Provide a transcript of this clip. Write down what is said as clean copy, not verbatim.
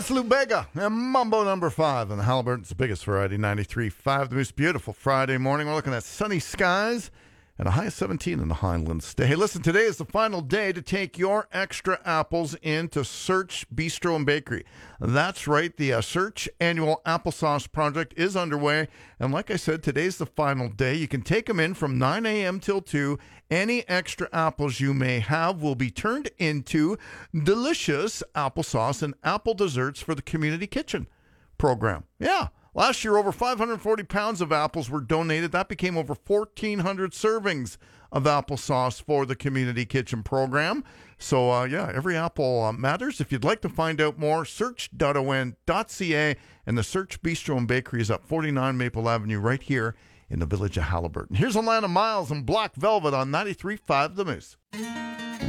That's Lou Bega and Mambo number 5 on the Halliburton's the biggest variety, 93.5. The most beautiful Friday morning. We're looking at sunny skies and a high of 17 in the Highlands. Hey, listen, today is the final day to take your extra apples into Search Bistro and Bakery. That's right, the Search Annual Applesauce Project is underway. And like I said, today's the final day. You can take them in from 9 a.m. till 2. Any extra apples you may have will be turned into delicious applesauce and apple desserts for the Community Kitchen program. Yeah. Last year, over 540 pounds of apples were donated. That became over 1,400 servings of applesauce for the Community Kitchen program. So, every apple matters. If you'd like to find out more, search.on.ca, and the Search Bistro and Bakery is up 49 Maple Avenue right here in the village of Halliburton. Here's Alana Miles and Black Velvet on 93.5 The Moose.